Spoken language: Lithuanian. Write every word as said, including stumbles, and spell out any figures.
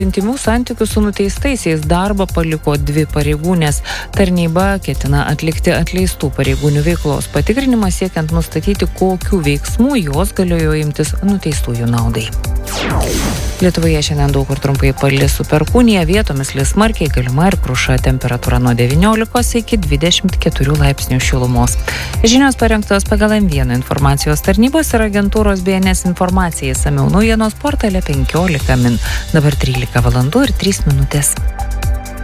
Intymių santykių su nuteistaisiais darbą paliko dvi pareigūnės. Tarnyba ketina atlikti atleistų pareigūnių veiklos patikrinimą, siekiant nustatyti, kokių veiksmų jos galėjo imtis nuteistųjų naudai. Lietuvoje šiandien daug kur trumpai palis su perkūnija, vietomis lis smarkiai, galima ir kruša, temperatūra nuo devyniolikos iki dvidešimt keturių laipsnių šilumos. Žinios parengtos pagal M vienas informacijos tarnybos ir agentūros B N S informacijai, išsamiau naujienos portale penkiolika min. Dabar trylika valandų ir trys minutės.